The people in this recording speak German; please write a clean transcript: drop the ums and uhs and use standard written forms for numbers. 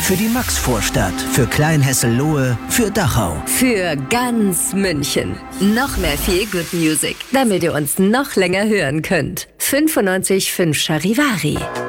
Für die Maxvorstadt, für Kleinhesselohe, für Dachau. Für ganz München. Noch mehr Feel Good Music, damit ihr uns noch länger hören könnt. 95.5 Charivari.